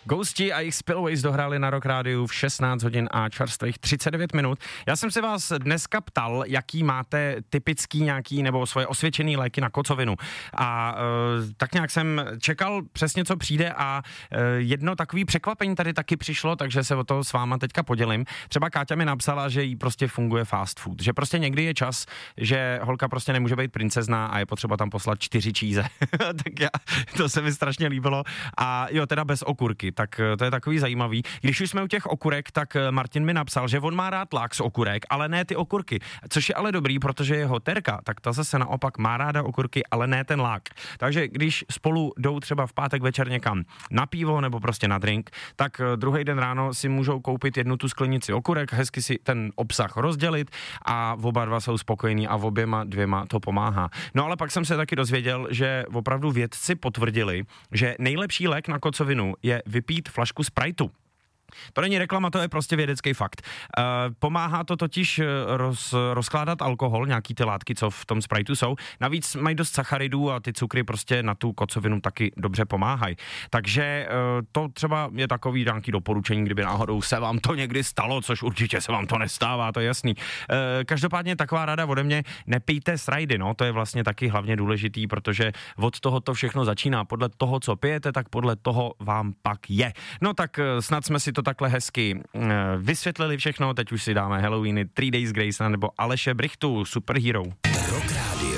Ghosti a jejich Spillways dohráli na Rock Rádiu v 16 hodin a čerstvých 39 minut. Já jsem se vás dneska ptal, jaký máte typický nějaký nebo svoje osvědčený léky na kocovinu. A tak nějak jsem čekal přesně, co přijde a jedno takový překvapení tady taky přišlo, takže se o to s váma teďka podělím. Třeba Káťa mi napsala, že jí prostě funguje fast food, že prostě někdy je čas, že holka prostě nemůže být princezna a je potřeba tam poslat 4 číze. Tak to se mi strašně líbilo. A jo, teda bez okurky, tak to je takový zajímavý. Když už jsme u těch okurek, tak Martin mi napsal, že on má rád lák z okurek, ale ne ty okurky. Což je ale dobrý, protože jeho terka, tak ta zase naopak má ráda okurky, ale ne ten lák. Takže když spolu jdou třeba v pátek večer někam na pivo nebo prostě na drink, tak druhý den ráno si můžou koupit jednu tu sklenici okurek, hezky si ten obsah rozdělit a oba dva jsou spokojení a oběma dvěma to pomáhá. No ale pak jsem se taky dozvěděl, že opravdu vědci potvrdili, že nejlepší lék na kocovinu je vypít flašku Spriteu. To není reklama, to je prostě vědecký fakt. Pomáhá to totiž rozkládat alkohol, nějaký ty látky, co v tom Spriteu jsou. Navíc mají dost sacharidů a ty cukry prostě na tu kocovinu taky dobře pomáhají. Takže to třeba je takový nějaký doporučení, kdyby náhodou se vám to někdy stalo, což určitě se vám to nestává, to je jasný. Každopádně taková rada ode mě, nepijte srajdy, no, to je vlastně taky hlavně důležitý, protože od toho to všechno začíná. Podle toho, co pijete, tak podle toho vám pak je. No tak snad jsme si to takhle hezky vysvětlili všechno, teď už si dáme Halloweeny, 3 Days Grace nebo Aleše Brichtu, Superhero.